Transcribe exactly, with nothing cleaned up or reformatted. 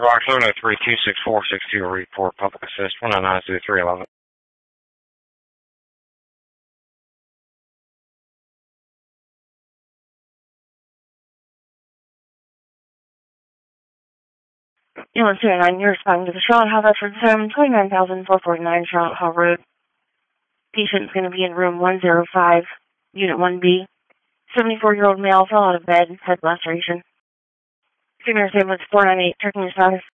Rock seven oh three, two six four six two, report public assist, one oh nine two three eleven. You want two oh nine, you're responding to the Charlotte Hall Veterans Home, twenty-nine thousand four hundred forty-nine Charlotte Hall Road. Patient's going to be in room one oh five, Unit one B. seventy-four-year-old male fell out of bed, head laceration. Female ambulance four nine eight, checking your status.